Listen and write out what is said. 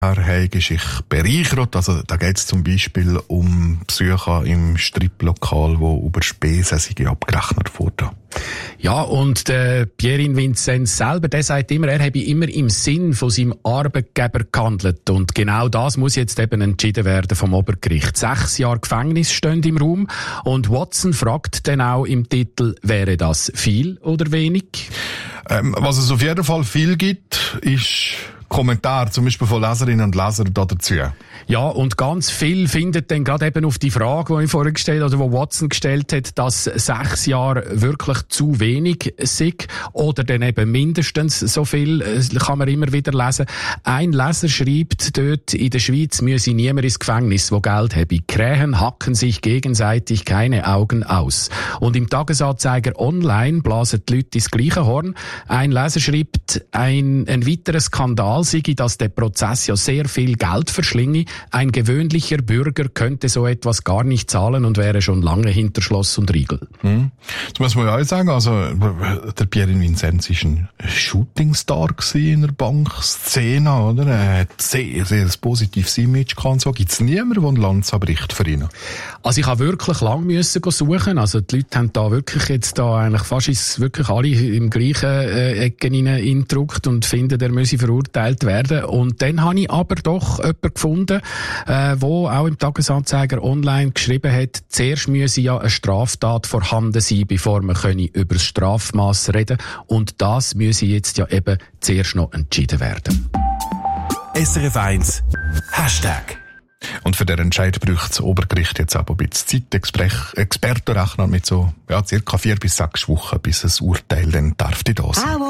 Er habe sich bereichert. Also, da geht es zum Beispiel um Besucher im Striplokal, wo über Spesen abgerechnet wurden. Ja, und der Pierin Vinzenz selber, der sagt immer, er habe immer im Sinn von seinem Arbeitgeber gehandelt. Und genau das muss jetzt eben entschieden werden vom Obergericht. 6 Jahre Gefängnis stehen im Raum. Und Watson fragt dann auch im Titel, wäre das viel oder wenig? Was es auf jeden Fall viel gibt, ist Kommentar, zum Beispiel von Leserinnen und Lesern dazu. Ja, und ganz viel findet dann gerade eben auf die Frage, die ich vorhin gestellt oder wo Watson gestellt hat, dass 6 Jahre wirklich zu wenig sind oder dann eben mindestens so viel, kann man immer wieder lesen. Ein Leser schreibt dort, in der Schweiz müsse niemand ins Gefängnis, wo Geld habe. Krähen hacken sich gegenseitig keine Augen aus. Und im Tagesanzeiger online blasen die Leute ins gleiche Horn. Ein Leser schreibt, ein weiterer Skandal sei, dass der Prozess ja sehr viel Geld verschlinge. Ein gewöhnlicher Bürger könnte so etwas gar nicht zahlen und wäre schon lange hinter Schloss und Riegel. Das muss man ja auch sagen. Also, der Pierin Vinzenz war ein Shootingstar in der Bankszene, oder? Er hat sehr, sehr ein positives Image gehabt. So gibt es niemanden, der eine Lanze bricht für ihn. Also ich habe wirklich lange suchen. Also die Leute haben da wirklich jetzt da eigentlich fast wirklich alle im gleichen Ecken hineingedruckt und finden, er müsse verurteilt werden. Und dann habe ich aber doch jemanden gefunden, wo auch im Tagesanzeiger online geschrieben hat, zuerst müsse ja eine Straftat vorhanden sein, bevor man über das Strafmaß reden kann. Und das müsse jetzt ja eben zuerst noch entschieden werden. SRF 1 Hashtag. Und für den Entscheid braucht das Obergericht jetzt aber ein bisschen Zeit. Experten rechnen mit so circa 4 bis 6 Wochen, bis ein Urteil dann darf da sein.